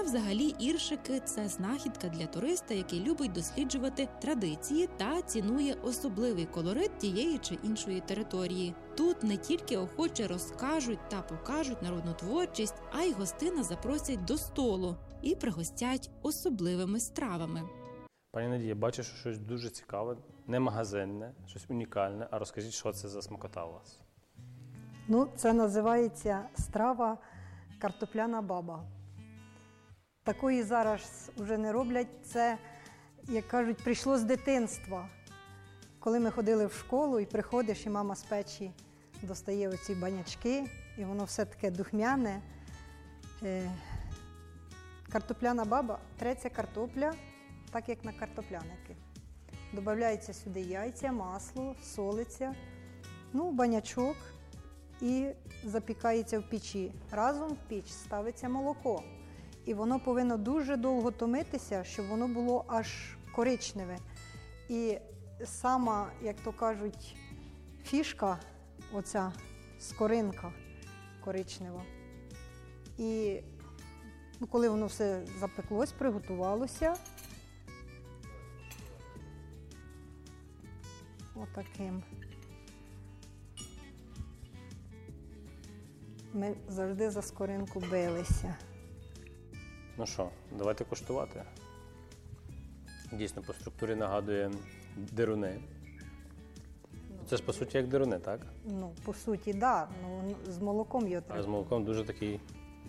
взагалі іршики – це знахідка для туриста, який любить досліджувати традиції та цінує особливий колорит тієї чи іншої території. Тут не тільки охоче розкажуть та покажуть народну творчість, а й гостина запросять до столу і пригостять особливими стравами. Пані Надія, бачу, що щось дуже цікаве, не магазинне, щось унікальне. А розкажіть, що це за смакота у вас? Це називається страва картопляна баба. Такої зараз вже не роблять. Це, як кажуть, прийшло з дитинства. Коли ми ходили в школу і приходиш, і мама з печі достає оці банячки, і воно все таке духмяне. Картопляна баба, треться картопля, так як на картопляники. Додається сюди яйця, масло, солиться, банячок і запікається в печі. Разом в піч ставиться молоко. І воно повинно дуже довго томитися, щоб воно було аж коричневе. І сама, як то кажуть, фішка, оця скоринка коричнева. І коли воно все запеклось, приготувалося, отаким. Ми завжди за скоринку билися. Ну що, давайте куштувати. Дійсно, по структурі нагадує дируни. Це ж, по суті, як дируни, так? По суті, так. З молоком його треба. А з молоком дуже такий...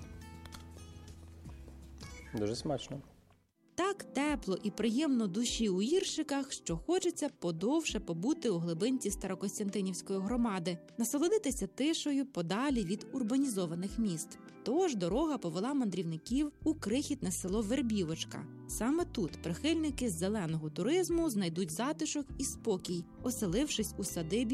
Дуже смачно. Так тепло і приємно душі у Іршиках, що хочеться подовше побути у глибинці Старокостянтинівської громади, насолодитися тишою подалі від урбанізованих міст. Тож дорога повела мандрівників у крихітне село Вербівочка. Саме тут прихильники зеленого туризму знайдуть затишок і спокій, оселившись у садибі